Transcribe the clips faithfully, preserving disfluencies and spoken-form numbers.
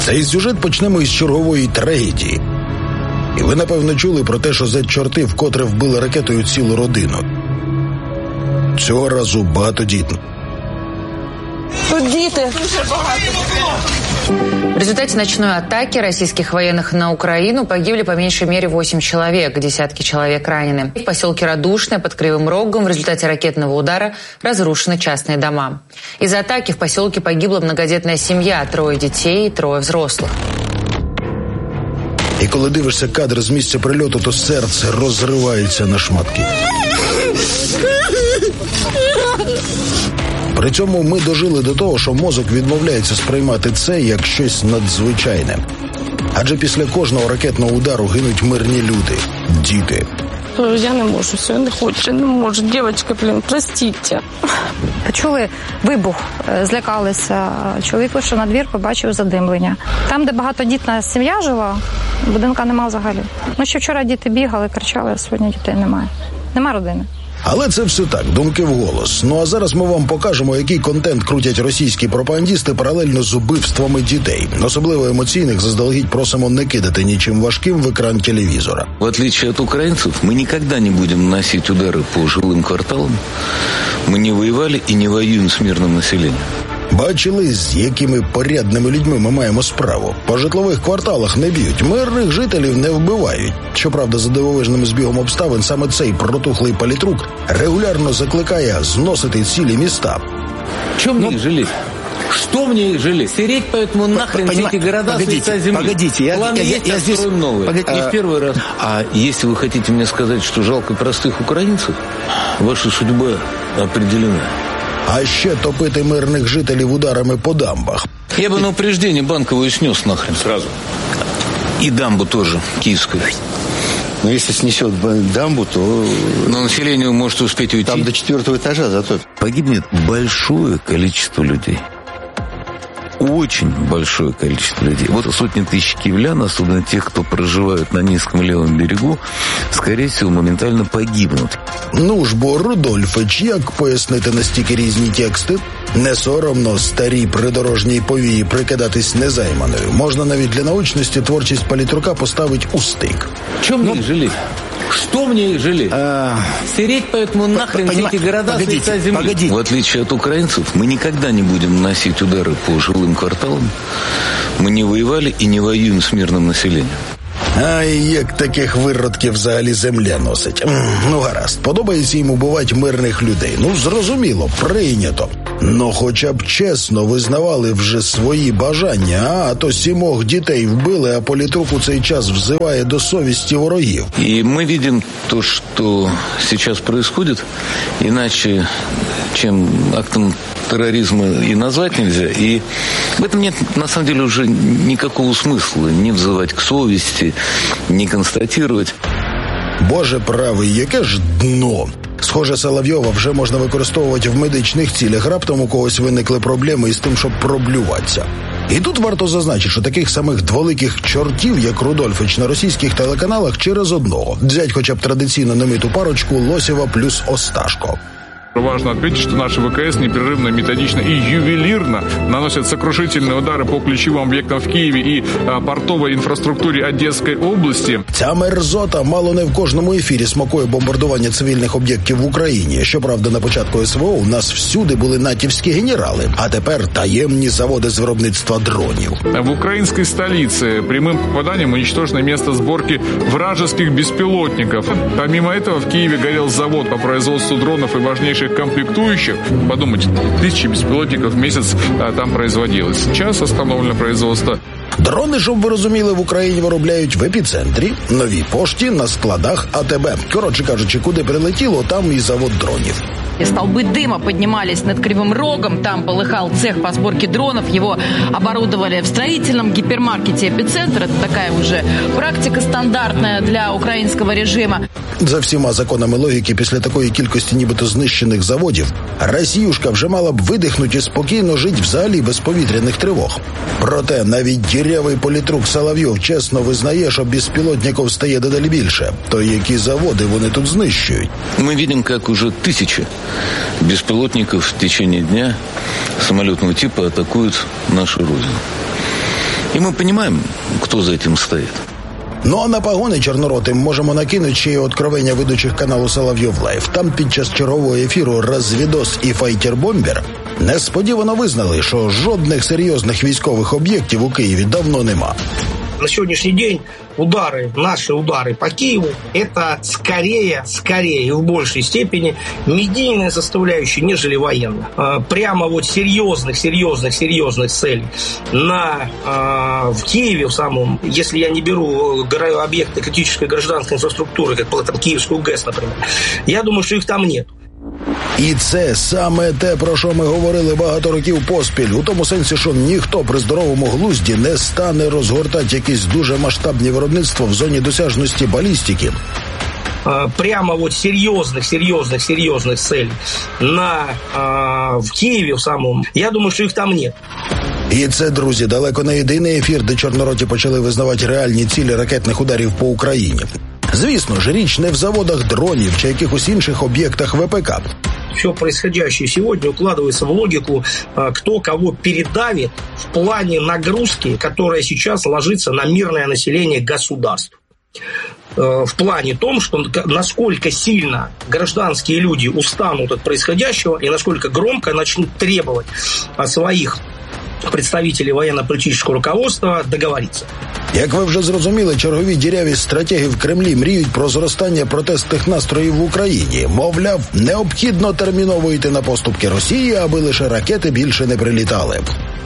Цей сюжет почнемо із чергової трагедії. І ви, напевно, чули про те, що зет-чорти вкотре вбили ракетою цілу родину. Цього разу багатодітно. Тут діти. В результате ночной атаки российских военных на Украину погибли по меньшей мере восемь человек, десятки человек ранены. В поселке Радушное под Кривым Рогом в результате ракетного удара разрушены частные дома. Из-за атаки в поселке погибла многодетная семья, трое детей и трое взрослых. І коли дивишся кадр з місця прильоту, то серце розривається на шматки. При цьому ми дожили до того, що мозок відмовляється сприймати це як щось надзвичайне. Адже після кожного ракетного удару гинуть мирні люди, діти. Я не можу, все, я не хочу, я не можу. Дівчатка, блін, простіть. Почули вибух, злякалися. Чоловік вийшов на двір, побачив задимлення. Там, де багатодітна сім'я жила, будинка нема взагалі. Ну, ще вчора діти бігали, кричали, а сьогодні дітей немає. Нема родини. Але це все так, думки вголос. Ну а зараз ми вам покажемо, який контент крутять російські пропагандісти паралельно з убивствами дітей. Особливо емоційних заздалегідь просимо не кидати нічим важким в екран телевізора. В отличие от украинцев, мы никогда не будем наносить удары по жилым кварталам. Мы не воевали и не воюем с мирным населением. Бачили, з якими порядними людьми ми маємо справу. По житлових кварталах не б'ють, мирних жителів не вбивають. Щоправда, за дивовижним збігом обставин саме цей протухлий політрук регулярно закликає зносити цілі міста. Чем мне их жалеть? Что мне их жалеть? Стереть поэтому нахрен все эти города с лица земли. Погодите, я, Планы я, есть, я здесь... строим новые. Погодите, не а... в первый раз. А если вы хотите мне сказать, что жалко простых украинцев, ваша судьба определена. А ще топити мирних жителів ударами по дамбах. Я бы на упреждение банковую снес нахрен сразу. И дамбу тоже, киевскую. Но если снесет дамбу, то... Но население может успеть уйти. Там до четвертого этажа зато. Погибнет большое количество людей. Очень большое количество людей. Вот сотни тысяч киевлян, особенно тех, кто проживает на низком левом берегу, скорее всего, моментально погибнут. Ну ж бо, Рудольфич, як пояснити настільки різні тексти? Не соромно старій придорожній повії прикидатись незайманою. Можна навіть для научності творчість політрука поставить у стик. Чем мне их жалеть? Что мне их жалеть? А... Стереть поэтому нахрен все эти города с лица земли. Погодите. В отличие от украинцев, мы никогда не будем наносить удары по жилым кварталам. Мы не воевали и не воюем с мирным населением. Ай, як таких виродків взагалі земля носить. Ну, гаразд, подобається йому бувати мирних людей. Ну, зрозуміло, прийнято. Ну, хоча б чесно визнавали вже свої бажання, а то сімох дітей вбили, а політрук у цей час взиває до совісті ворогів. И мы видим то, что сейчас происходит, иначе, чем актом терроризма и назвать нельзя. И в этом нет, на самом деле, уже никакого смысла не взывать к совести, не констатировать. Боже правий, яке ж дно! Схоже, Соловйова вже можна використовувати в медичних цілях. Раптом у когось виникли проблеми із тим, щоб проблюватися. І тут варто зазначити, що таких самих дволиких чортів, як Рудольфич, на російських телеканалах через одного. Взять хоча б традиційно немиту парочку Лосєва плюс Осташко. Важно отметить, что наши ВКС непрерывно, методично и ювелирно наносят сокрушительные удары по ключевым объектам в Киеве и а, портовой инфраструктуре Одесской области. Ця мерзота мало не в кожному ефірі смакує бомбардування цивільних об'єктів в Україні. Щоправда, на початку СВО у нас всюди були натівські генерали, а тепер таємні заводи з виробництва дронів. В украинской столице прямым попаданием уничтожено место сборки вражеских беспилотников. Помимо этого, в Киеве горел завод по производству дронов и важнейших комплектующих. Подумайте, тысячи беспилотников в месяц а, там производилось. Сейчас остановлено производство. Дрони, щоб ви розуміли, в Україні виробляють в епіцентрі, Новій пошті, на складах АТБ. Коротше кажучи, куди прилетіло, там і завод дронів. Столбы дыма поднимались над Кривым Рогом, там полыхал цех по сборке дронов, его оборудовали в строительном гипермаркете «Эпицентр». Это такая уже практика стандартная для украинского режима. За всіма законами логіки, після такої кількості нібито знищених заводів, Росіюшка вже мала б видихнути і спокійно жити взагалі без повітряних тривог. Проте навіть дірявий політрук Соловйов чесно визнає, що безпілотників стає дедалі більше. То які заводи вони тут знищують? Мы видим, как уже тысячи беспилотников в течение дня самолетного типа атакуют нашу родину. И мы понимаем, кто за этим стоит. Ну а на погони чорноротим можемо накинути ще й откровення ведучих каналу Соловйов Лайв. Там під час чергового ефіру «Розвідос» і «Файтер-бомбер» несподівано визнали, що жодних серйозних військових об'єктів у Києві давно нема. На сегодняшний день удары, наши удары по Киеву, это скорее, скорее и в большей степени медийная составляющая, нежели военная. Прямо вот серьезных, серьезных, серьезных целей на, в Киеве, в самом, если я не беру объекты критической гражданской инфраструктуры, как там, Киевскую ГЭС, например, я думаю, что их там нет. І це саме те, про що ми говорили багато років поспіль, у тому сенсі, що ніхто при здоровому глузді не стане розгортати якісь дуже масштабні виробництва в зоні досяжності балістики. Прямо вот серьезных, серьезных, серьезных целей на, в Киеве в самому, я думаю, что их там нет. І це, друзі, далеко не єдиний ефір, де чорнороті почали визнавати реальні цілі ракетних ударів по Україні. Звісно ж, річ не в заводах дронів чи якихось інших об'єктах ВПК. Все происходящее сегодня укладывается в логику, кто кого передавит в плане нагрузки, которая сейчас ложится на мирное население государств. В плане том, что насколько сильно гражданские люди устанут от происходящего и насколько громко начнут требовать от своих представителей военно-політичного руководства договоритися. Як ви вже зрозуміли, чергові діряві стратеги в Кремлі мріють про зростання протестних настроїв в Україні. Мовляв, необхідно терміново йти на поступки Росії, аби лише ракети більше не прилітали.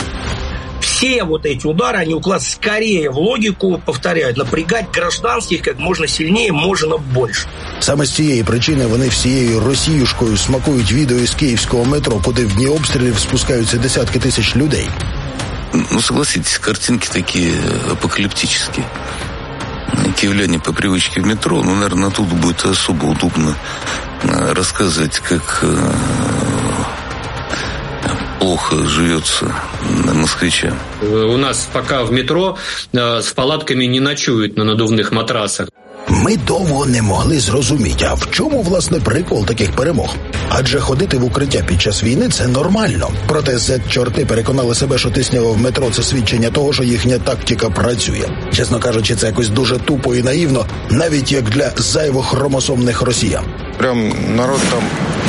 Все вот эти удары, они укладываются скорее в логику, повторяю, напрягать гражданских как можно сильнее, можно больше. Саме з цієї причини вони всією росіюшкою смакують відео із київського метро, куди в дні обстрілів спускаються десятки тисяч людей. Ну, согласитесь, картинки такие апокалиптические. Киевляне по привычке в метро, ну, наверное, тут будет особо удобно рассказывать, как плохо живется москвичам. У нас пока в метро с палатками не ночуют на надувных матрасах. Ми довго не могли зрозуміти, а в чому, власне, прикол таких перемог? Адже ходити в укриття під час війни – це нормально. Проте зет-чорти переконали себе, що тиснява в метро – це свідчення того, що їхня тактика працює. Чесно кажучи, це якось дуже тупо і наївно, навіть як для зайвохромосомних росіян. Прям народ там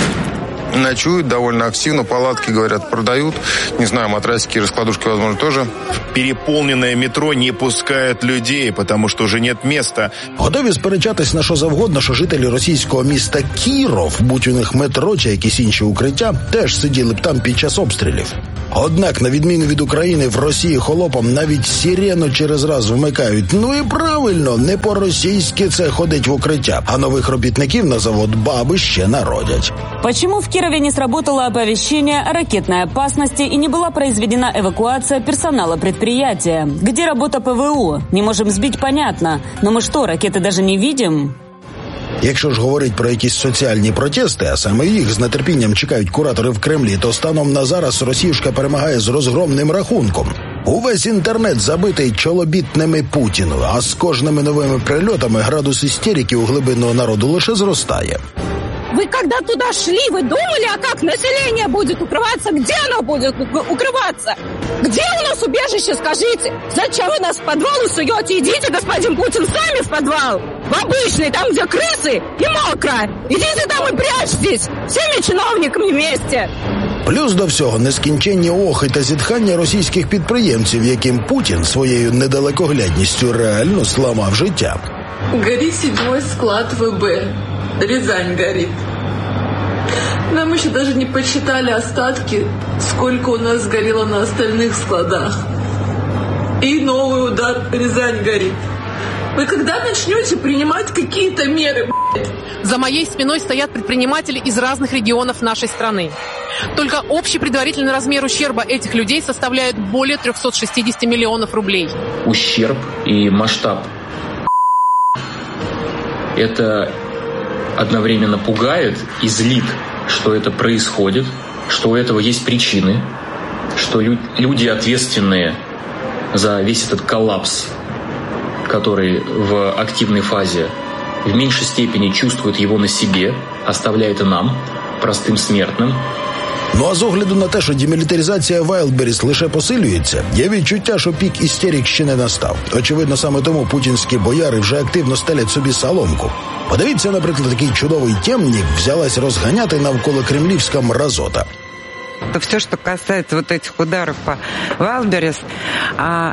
ночуют довольно активно, палатки, говорят, продают. Не знаю, матрасики, раскладушки, возможно, тоже. Переполненное метро не пускает людей, потому что уже нет места. Готові сперечатись на що завгодно, що жителі російського міста Кіров, будь у них метро чи якісь інші укриття, теж сиділи б там під час обстрілів. Однак, на відміну від України, в Росії холопам навіть сирену через раз вмикають. Ну і правильно, не по-російськи це ходить в укриття, а нових робітників на завод баби ще народять. Почему в Кирове не сработало оповещение о ракетной опасности и не была произведена эвакуация персонала предприятия? Где работа ПВО? Не можем сбить, понятно. Но мы что, ракеты даже не видим? Якщо ж говорить про якісь соціальні протести, а саме їх з нетерпінням чекають куратори в Кремлі, то станом на зараз росіюшка перемагає з розгромним рахунком. Увесь інтернет забитий чолобітними Путіну, а з кожними новими прильотами градус істерики у глибинного народу лише зростає. Вы когда туда шли, вы думали, а как население будет укрываться? Где оно будет укрываться? Где у нас убежище, скажите? Зачем вы нас в подвал суете? Идите, господин Путин, сами в подвал. В обычный, там, где крысы и мокро. Идите там и прячьтесь. Всеми чиновниками вместе. Плюс до всього нескінченні охи та зітхання російських підприємців, яким Путін своєю недалекоглядністю реально зламав життя. Горит седьмой склад ВБ. Рязань горит. Нам еще даже не подсчитали остатки, сколько у нас сгорело на остальных складах. И новый удар, Рязань горит. Вы когда начнете принимать какие-то меры, блядь? За моей спиной стоят предприниматели из разных регионов нашей страны. Только общий предварительный размер ущерба этих людей составляет более триста шестьдесят миллионов рублей. Ущерб и масштаб – это одновременно пугает и злит, что это происходит, что у этого есть причины, что лю- люди ответственные за весь этот коллапс, который в активной фазе в меньшей степени чувствуют его на себе, оставляя это нам, простым смертным. Ну а з огляду на те, що демілітаризація Вайлдберріс лише посилюється, є відчуття, що пік істерик ще не настав. Очевидно, саме тому путінські бояри вже активно стелять собі соломку. Подивіться, наприклад, такий чудовий темнік взялась розганяти навколо кремлівська мразота. Все, что касается вот этих ударов по Вайлдберрис, а,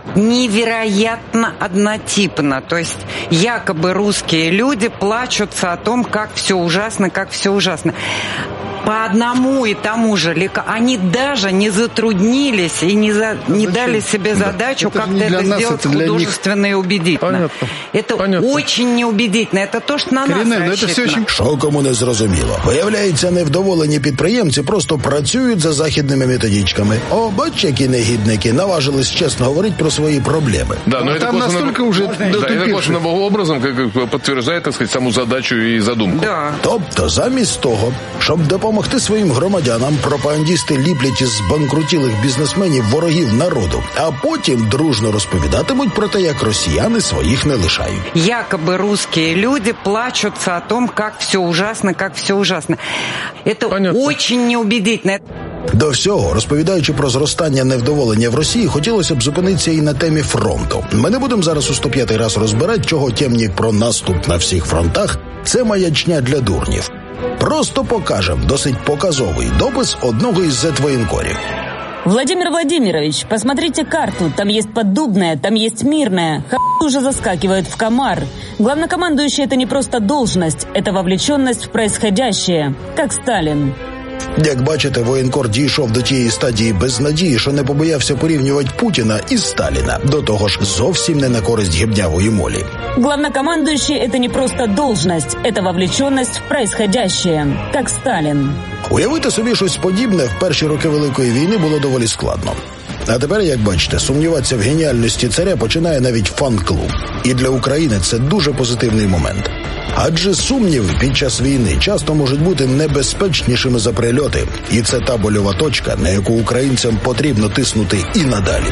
невероятно однотипно. То есть якобы русские люди плачутся о том, как все ужасно, как все ужасно. По одному и тому же лекарству. Они даже не затруднились и не, за, не дали себе задачу да. как-то это нас, сделать это художественно и убедительно. Понятно. Это Понятно. Очень неубедительно. Это то, что на Коренне, нас рассчитано. Очень... Що кому не зрозуміло. Виявляється, невдоволені підприємці просто працюють за західними методичками. О, бач, які негідники наважились чесно говорити про свої проблеми. Да, но это настолько уже... Да, это косвенным образом как подтверждает, так сказать, саму задачу и задумку. Да. Тобто, замість того, щоб допомогти Допомогти своїм громадянам, пропагандісти ліплять із збанкрутілих бізнесменів ворогів народу, а потім дружно розповідатимуть про те, як росіяни своїх не лишають. Якобы русские люди плачутся о том, как все ужасно, как все ужасно. Это Понятно. Очень неубедительно. До всього, розповідаючи про зростання невдоволення в Росії, хотілося б зупинитися і на темі фронту. Ми не будемо зараз у сто п'ятий раз розбирати, чого темнік про наступ на всіх фронтах – це маячня для дурнів. Просто покажем досить показовый допис одного из зет-военкорів. Владимир Владимирович, посмотрите карту. Там есть Поддубная, там есть Мирная. Х** уже заскакивает в комар. Главнокомандующий – это не просто должность, это вовлеченность в происходящее, как Сталин. Як бачите, воєнкор дійшов до тієї стадії безнадії, що не побоявся порівнювати Путіна із Сталіна. До того ж, зовсім не на користь гибнявої молі. Главнокомандующий – это не просто должность, это вовлеченность в происходящее, как Сталин. Уявити собі щось подібне в перші роки Великої війни було доволі складно. А тепер, як бачите, сумніватися в геніальності царя починає навіть фан-клуб. І для України це дуже позитивний момент. Адже сумніви під час війни часто можуть бути небезпечнішими за прильоти. І це та больова точка, на яку українцям потрібно тиснути і надалі.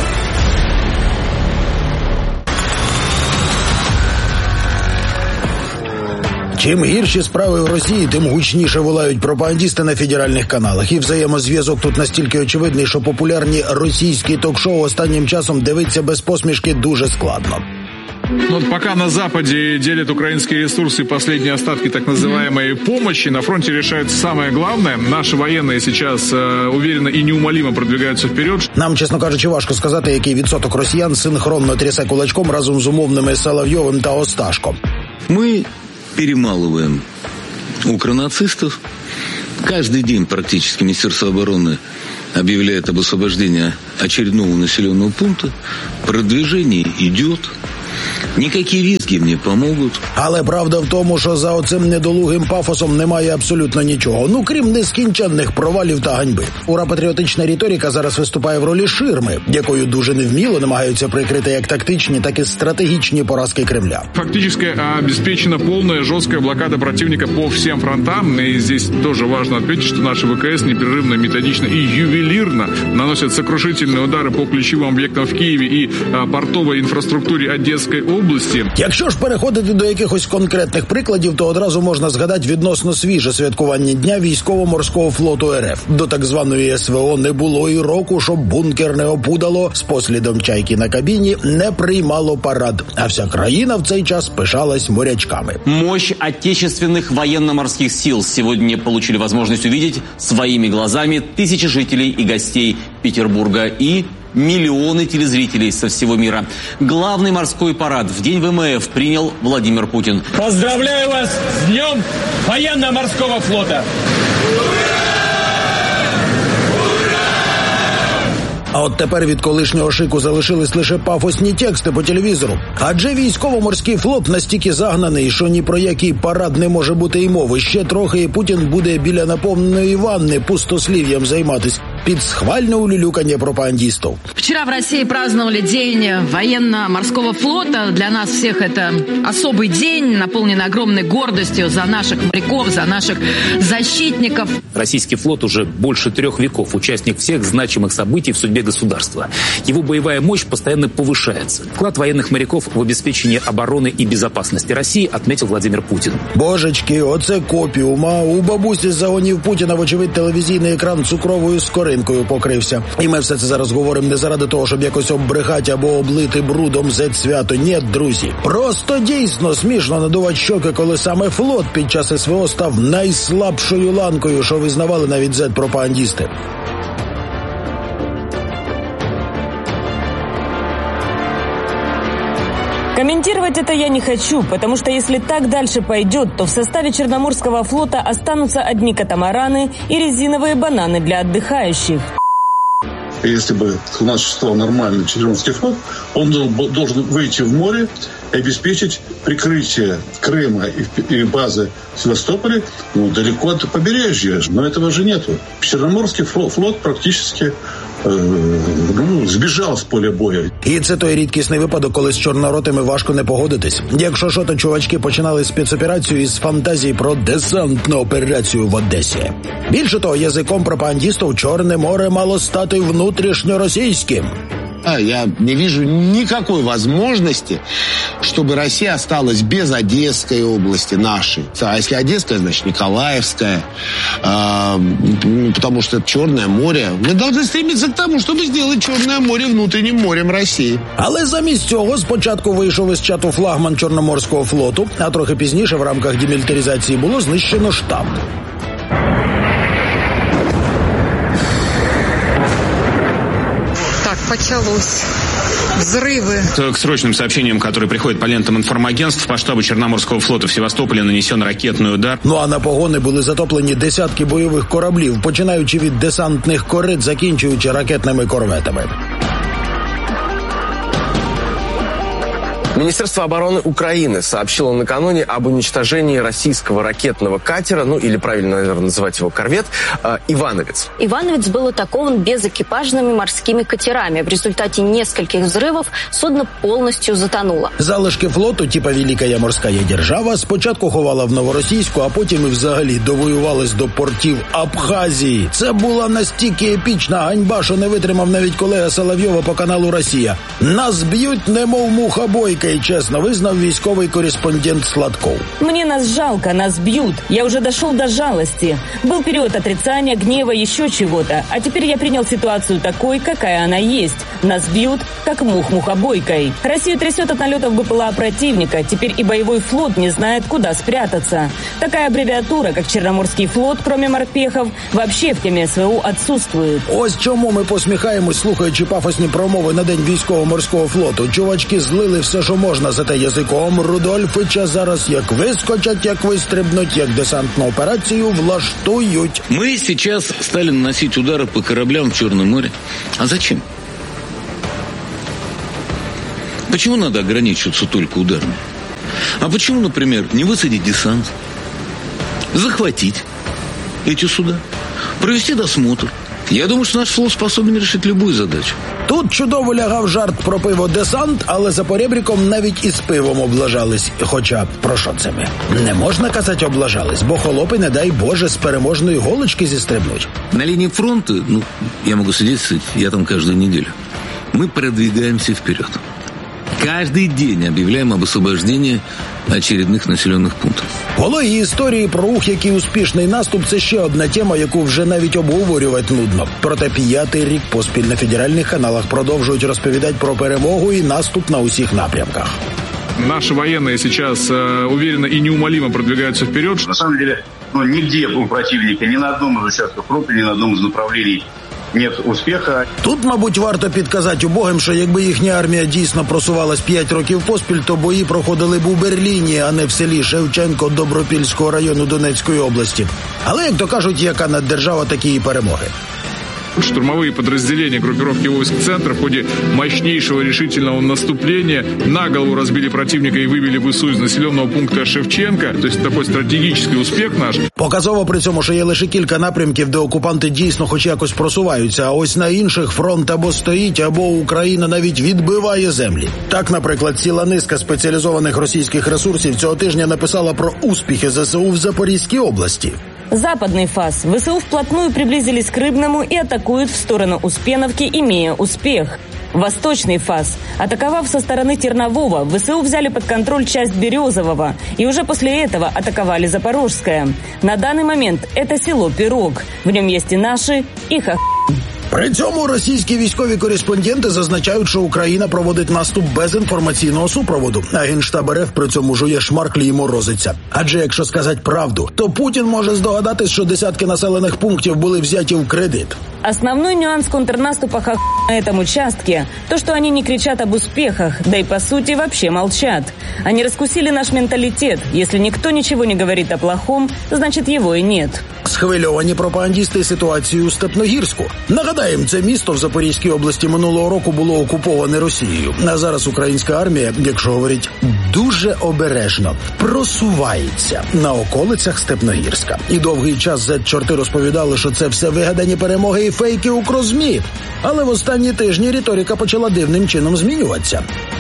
Чим гірші справи в Росії, тим гучніше волають пропагандісти на федеральних каналах. І взаємозв'язок тут настільки очевидний, що популярні російські ток-шоу останнім часом дивиться без посмішки дуже складно. Ну, пока на Западе делят украинские ресурсы, последние остатки так называемой помощи, на фронте решается самое главное. Наши военные сейчас э, уверенно и неумолимо продвигаются вперед. Нам, чесно кажучи, важко сказати, який відсоток росіян синхронно трясе кулачком разом з умовними Соловйовим та Осташком. Мы перемалываем укронацистов. Каждый день практически Министерство обороны объявляет об освобождении очередного населенного пункта. Продвижение идет. Ніякі візки не поможуть. Але правда в тому, що за оцим недолугим пафосом немає абсолютно нічого. Ну, крім нескінченних провалів та ганьби. Ура-патріотична риторика зараз виступає в ролі ширми, якою дуже невміло намагаються прикрити як тактичні, так і стратегічні поразки Кремля. Фактически обеспечена полная жесткая блокада противника по всем фронтам. И здесь тоже важно отметить, что наши ВКС непрерывно, методично и ювелирно наносят сокрушительные удары по ключевым объектам в Киеве и портовой инфраструктуре Одесской области. Якщо ж переходити до якихось конкретних прикладів, то одразу можна згадати відносно свіже святкування Дня військово-морського флоту РФ. До так званої СВО не було і року, щоб бункер не опудало, з послідом чайки на кабіні не приймало парад. А вся країна в цей час пишалась морячками. Мощь отечественных военно-морских сил сегодня получили возможность увидеть своими глазами тысячи жителей и гостей Петербурга и миллионы телезрителей со всего мира. Главный морской парад в День ВМФ принял Владимир Путин. Поздравляю вас с Днем военно-морского флота! А от тепер від колишнього шику залишились лише пафосні тексти по телевізору. Адже військово-морський флот настільки загнаний, що ні про який парад не може бути й мови. Ще трохи і Путін буде біля наповненої ванни пустослів'ям займатись. під схвальне улюлюкання пропагандистов. Вчера в России праздновали День военно-морского флота. Для нас всех это особый день, наполненный огромной гордостью за наших моряков, за наших защитников. Российский флот уже больше трех веков участник всех значимых событий в судьбе государства. Его боевая мощь постоянно повышается. Вклад военных моряков в обеспечение обороны и безопасности России отметил Владимир Путин. Божечки, оце копіума. У бабусі з загонів Путіна, вочевидь, телевізійний екран цукровою скоринкою покрився. І ми все це зараз говоримо не заради того, щоб якось оббрехати або облити брудом зет-свято. Ні, друзі. Просто дійсно смішно надувати щоки, коли саме флот під час СВО став найслабшою ланкою, що визнавали навіть зет-пропагандісти. Комментировать это я не хочу, потому что если так дальше пойдет, то в составе Черноморского флота останутся одни катамараны и резиновые бананы для отдыхающих. Если бы у нас существовал нормальный Черноморский флот, он должен выйти в море и обеспечить прикрытие Крыма и базы в Севастополе, ну, далеко от побережья. Но этого же нету. Черноморский флот, флот практически ну, збіжав з поля бою. І це той рідкісний випадок, коли з чорноротими важко не погодитись. Якщо що, то чувачки починали спецоперацію із фантазії про десантну операцію в Одесі. Більше того, язиком пропагандистів Чорне море мало стати внутрішньоросійським. А, я не вижу никакой возможности, чтобы Россия осталась без Одесской области нашей. А если Одесская, значит Николаевская. А, потому что это Черное море. Мы должны стремиться к тому, чтобы сделать Черное море внутренним морем России. Але замість цього спочатку вийшов із чату флагман Чорноморського флоту, а трохи пізніше в рамках демілітаризації було знищено штаб. Началось. Взрывы. К срочным сообщениям, которые приходят по лентам информагентств, по штабу Черноморского флота в Севастополе нанесен ракетный удар. Ну а на погони були затоплені десятки бойових кораблів, починаючи від десантних корит, закінчуючи ракетними корветами. Министерство обороны Украины сообщило накануне об уничтожении российского ракетного катера, ну или правильно, наверное, называть его корвет, э, «Ивановец». «Ивановец» был атакован безэкипажными морскими катерами. В результате нескольких взрывов судно полностью затонуло. Залишки флоту, типа «Великая морская держава», спочатку ховала в Новоросійську, а потім і взагалі довоювалась до портів Абхазії. Це була настільки епічна ганьба, що не витримав навіть колега Соловйова по каналу «Росія». Нас б'ють, немов муха бойка. И честно вызнал військовый корреспондент Сладков. Мне нас жалко, нас бьют. Я уже дошел до жалости. Был период отрицания, гнева, еще чего-то. А теперь я принял ситуацию такой, какая она есть. Нас бьют, как мух мухобойкой. Россию трясет от налетов БПЛА противника. Теперь и боевой флот не знает, куда спрятаться. Такая аббревиатура, как Черноморский флот, кроме морпехов, вообще в теме СВО отсутствует. Ось чому ми посміхаємось, слухаючи пафосні промови на День військово-морського флоту. Чувачки злили все, що можна, зате язиком Рудольфича зараз як вискочать, як вистрибнуть, як десантну операцію влаштують. Мы сейчас стали наносить удары по кораблям в Черном море. А зачем? Почему надо ограничиваться только ударами? А почему, например, не высадить десант, захватить эти суда, провести досмотр? Я думаю, що наш флот способен решить любую задачу. Тут чудово лягав жарт про пиво «Десант», але за поребриком навіть із пивом облажались. Хоча, про що це ми? Не можна казати облажались, бо холопи, не дай Боже, з переможної голочки зістрибнуть. На линии фронта, ну, я могу свидетельствовать, я там каждую неделю, мы продвигаемся вперед. Каждый день объявляем об освобождении очередних населених пунктів. Вологі історії про рух, який успішний наступ – це ще одна тема, яку вже навіть обговорювати нудно. Проте п'ятий рік поспіль на федеральних каналах продовжують розповідати про перемогу і наступ на усіх напрямках. Наши военные сейчас э, уверенно и неумолимо продвигаются вперед. На самом деле, ну, нигде у противника, ни на одном из участков фронта, ни на одном из направлений нет успіха. Тут, мабуть, варто підказати убогим, що якби їхня армія дійсно просувалась п'ять років поспіль, то бої проходили б у Берліні, а не в селі Шевченко Добропільського району Донецької області. Але, як то кажуть, яка наддержава, такі і перемоги. Штурмовые подразделения группировки войск «Центр» в ходе мощнейшего решительного наступления на голову разбили противника и вывели ВСУ из населенного пункта Шевченка. То есть такой стратегічний успіх наш. Показово при цьому, що є лише кілька напрямків, де окупанти дійсно хоч якось просуваються, а ось на інших фронт або стоїть, або Україна навіть відбиває землі. Так, наприклад, ціла низка спеціалізованих російських ресурсів цього тижня написала про успіхи ЗСУ в Запорізькій області. Западный фас. ВСУ вплотную приблизились к Рыбному и атакуют в сторону Успеновки, имея успех. Восточный фас. Атаковав со стороны Тернового, ВСУ взяли под контроль часть Березового и уже после этого атаковали Запорожское. На данный момент это село Пирог. В нем есть и наши, и ха. При цьому російські військові кореспонденти зазначають, що Україна проводить наступ без інформаційного супроводу, а Генштаб РФ при цьому жує шмарклі і морозиться. Адже якщо сказати правду, то Путін може здогадатись, що десятки населених пунктів були взяті в кредит. Основной нюанс контрнаступа ха на этом участке – то, что они не кричат об успехах, да и по сути вообще молчат. Они раскусили наш менталитет. Если никто ничего не говорит о плохом, значит его и нет. Схвильовані пропагандісти ситуації у Степногірську. Нагадаємо, це місто в Запорізькій області минулого року було окуповане Росією. А зараз українська армія, якщо говорить дуже обережно, просувається на околицях Степногірська. І довгий час зет-чорти розповідали, що це все вигадані перемоги і фейки укрзмі. Але в останні тижні риторика почала дивним чином змінюватися.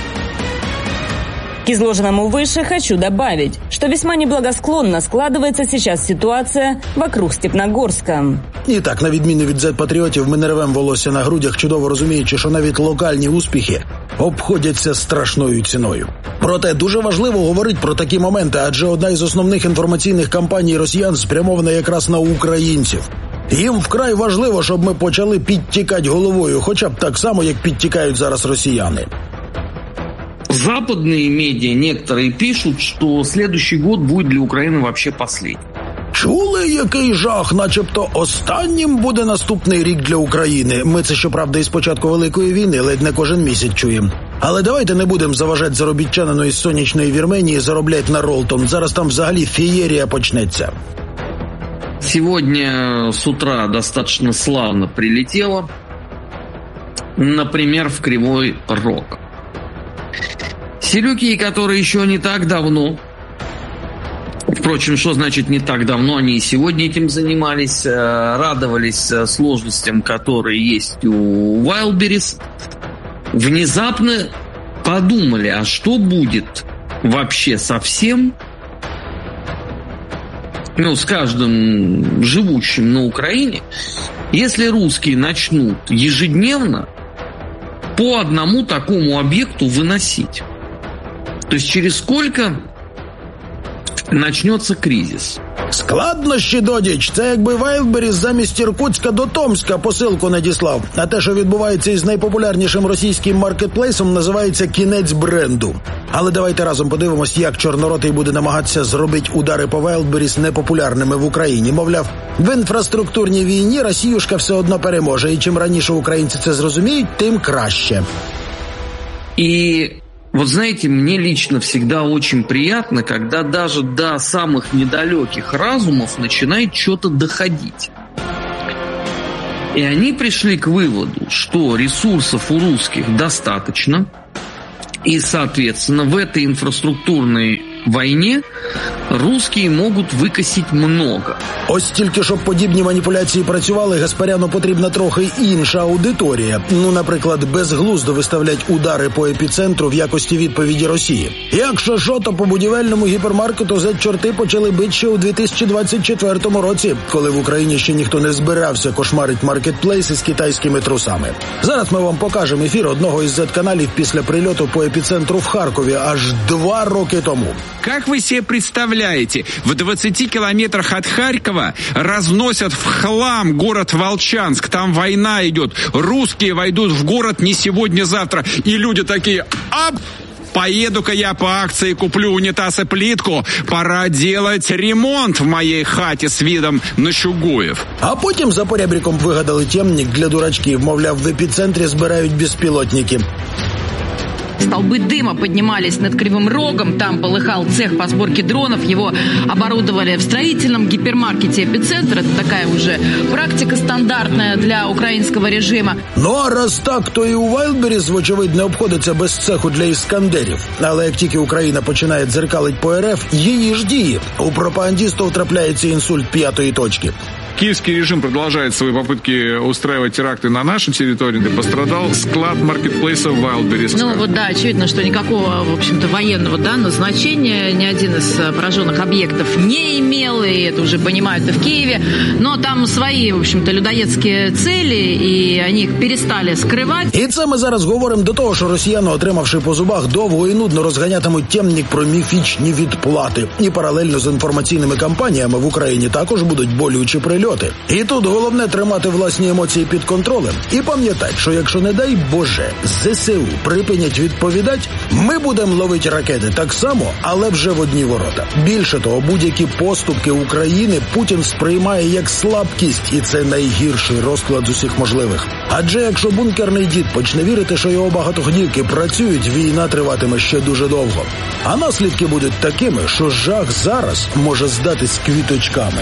К изложенному выше хочу добавить, что весьма неблагосклонно складывается сейчас ситуация вокруг Степногорска. І так, на відміну від зет-патріотів, ми не рвем волосся на грудях, чудово розуміючи, що навіть локальні успіхи обходяться страшною ціною. Проте дуже важливо говорити про такі моменти, адже одна із основних інформаційних кампаній росіян спрямована якраз на українців. Їм вкрай важливо, щоб ми почали підтікати головою, хоча б так само, як підтікають зараз росіяни. Западные медиа некоторые пишут, что следующий год будет для Украины вообще последний. Чули, який жах, начебто останнім буде наступний рік для України. Ми це, щоправда, із початку Великої війни ледь не кожен місяць чуємо. Але давайте не будемо заважати заробітчанину із сонячної Вірменії заробляти на Ролтон. Зараз там взагалі феєрія почнеться. Сегодня с утра достаточно славно прилетело, например, в Кривой Рог. Селюки, которые еще не так давно, впрочем, что значит не так давно, они и сегодня этим занимались, радовались сложностям, которые есть у Wildberries, внезапно подумали, а что будет вообще со всем, ну, с каждым живущим на Украине, если русские начнут ежедневно по одному такому объекту выносить. То есть через сколько начнется кризис? Складнощі, додіч. Це якби Wildberries замість Іркутська до Томська посилку надіслав. А те, що відбувається із найпопулярнішим російським маркетплейсом, називається кінець бренду. Але давайте разом подивимось, як Чорноротий буде намагатися зробити удари по Wildberries непопулярними в Україні. Мовляв, в інфраструктурній війні Росіюшка все одно переможе. І чим раніше українці це зрозуміють, тим краще. І... Вот знаете, мне лично всегда очень приятно, когда даже до самых недалеких разумов начинает что-то доходить. И они пришли к выводу, что ресурсов у русских достаточно, и, соответственно, в этой инфраструктурной войне русские можуть викосити много. Ось тільки, щоб подібні маніпуляції працювали, Гаспаряну потрібна трохи інша аудиторія. Ну, наприклад, безглуздо виставлять удари по епіцентру в якості відповіді Росії. Якщо що, то по будівельному гіпермаркету зет-чорти почали бити ще у дві тисячі двадцять четвертому році, коли в Україні ще ніхто не збирався кошмарить маркетплейси з китайськими трусами. Зараз ми вам покажемо ефір одного із зет-каналів після прильоту по епіцентру в Харкові аж два роки тому. Как вы себе представляете, в двадцати километрах от Харькова разносят в хлам город Волчанск, там война идет, русские войдут в город не сегодня-завтра, и люди такие, ап, поеду-ка я по акции, куплю унитаз и плитку, пора делать ремонт в моей хате с видом на Чугуев. А потім за поребриком вигадали темник для дурачків, мовляв, в епіцентрі збирають безпілотники. Столбы дыма поднимались над Кривым Рогом, там полыхал цех по сборке дронов, его оборудовали в строительном гипермаркете «Эпицентр». Это такая уже практика стандартная для українського режиму. Ну а раз так, то і у Вайлдберріс, вочевидь, не обходиться без цеху для іскандерів. Але як тільки Україна починає дзеркалить по РФ, її ж діє. У пропагандистів трапляється інсульт п'ятої точки. Киевский режим продолжает свои попытки устраивать теракты на нашей территории. Пострадал склад маркетплейса Wildberries. Ну вот да, очевидно, что никакого, в общем-то, военного да, назначения ни один из пораженных объектов не имел, и это уже понимают и в Киеве. Но там свои, в общем-то, людоедские цели, и они их перестали скрывать. І це ми зараз говоримо до того, що росіяни, отримавши по зубах, довго і нудно розганятимуть темник про міфічні відплати. І паралельно з інформаційними кампаніями в Україні також будуть болючі прильоти. І тут головне тримати власні емоції під контролем і пам'ятати, що якщо, не дай Боже, ЗСУ припинять відповідати, ми будемо ловити ракети так само, але вже в одні ворота. Більше того, будь-які поступки України Путін сприймає як слабкість, і це найгірший розклад з усіх можливих. Адже якщо бункерний дід почне вірити, що його багатоходівки працюють, війна триватиме ще дуже довго. А наслідки будуть такими, що жах зараз може здатись квіточками.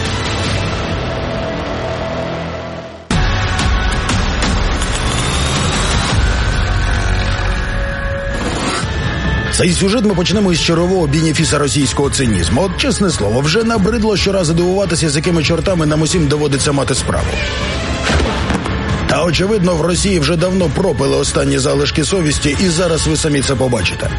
Цей сюжет ми почнемо із чергового бенефіса російського цинізму. От, чесне слово, вже набридло щоразу дивуватися, з якими чортами нам усім доводиться мати справу. Та, очевидно, в Росії вже давно пропили останні залишки совісті, і зараз ви самі це побачите.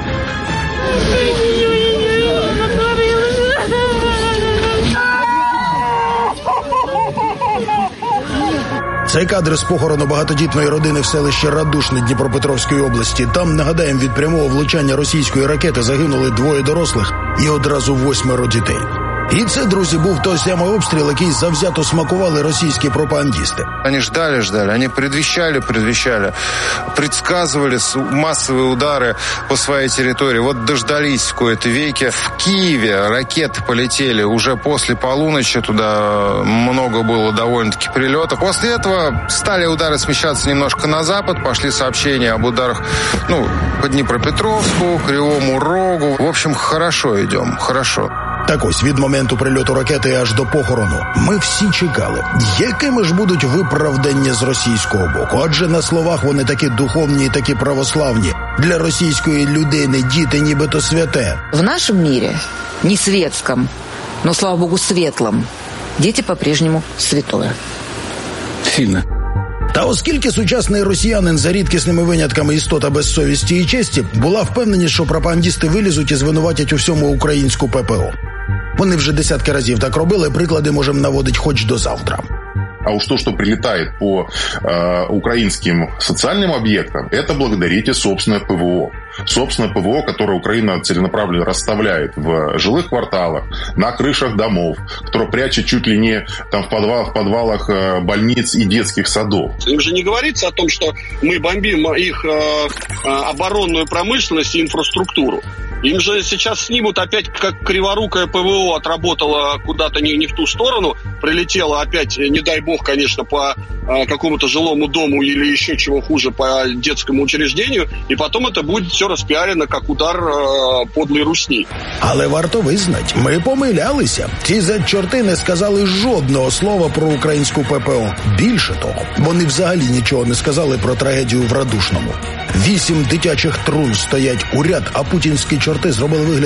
Це кадри з похорону багатодітної родини в селищі Радушне Дніпропетровської області. Там, нагадаємо, від прямого влучання російської ракети загинули двоє дорослих і одразу восьмеро дітей. І це, друзі, був той самий обстріл, який завзято смакували російські пропагандисти. Они ждали, ждали, они предвещали, предвещали, предсказывали массовые удары по своей территории. Вот дождались в кои-то веке. В Киеве ракеты полетели уже после полуночи, туда много было довольно-таки прилетов. После этого стали удары смещаться немножко на запад, пошли сообщения об ударах, ну, по Дніпропетровську, Кривому Рогу. В общем, хорошо идем, хорошо. Так ось, від моменту прильоту ракети аж до похорону ми всі чекали, якими ж будуть виправдання з російського боку. Адже на словах вони такі духовні і такі православні. Для російської людини діти нібито святе. В нашем мире, не светском, но, слава богу, светлом, дети по-прежнему святое. Сильно. Та оскільки сучасний росіянин за рідкісними винятками істота без совісті і честі, була впевненість, що пропагандисти вилізуть і звинуватять у всьому українську ППО. Вони вже десятки разів так робили, приклади можемо наводити хоч до завтра. А уж то, что прилетает по э, украинским социальным объектам, это благодарите собственное ПВО. Собственное ПВО, которое Украина целенаправленно расставляет в жилых кварталах, на крышах домов, которое прячет чуть ли не там, в, подвал, в подвалах э, больниц и детских садов. Им же не говорится о том, что мы бомбим их э, оборонную промышленность и инфраструктуру. Им же сейчас снимут опять, как криворукое ПВО отработало куда-то не, не в ту сторону, прилетело опять, не дай бог, конечно, по э, какому-то жилому дому или еще чего хуже, по детскому учреждению, и потом это будет все розпіарено, як удар е, подлої русні. Але варто визнати, ми помилялися. Ці зет-чорти не сказали жодного слова про українську ППО. Більше того, вони взагалі нічого не сказали про трагедію в Радушному. Вісім дитячих трун стоять у ряд, а путінські чорти зробили вигляд,